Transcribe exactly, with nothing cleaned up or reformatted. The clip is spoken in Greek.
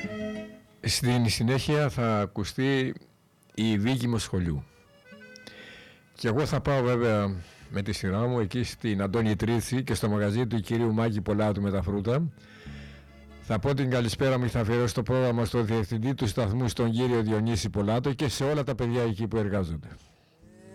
Στην συνέχεια θα ακουστεί η δίκημο σχολείου. Και εγώ θα πάω βέβαια με τη σειρά μου εκεί στην Αντώνη Τρίτσι και στο μαγαζί του κυρίου Μάκη Πολάτου με τα φρούτα. Θα πω την καλησπέρα μου και θα αφιερώσω το πρόγραμμα στο διευθυντή του σταθμού, στον κύριο Διονύση Πολάτο, και σε όλα τα παιδιά εκεί που εργάζονται.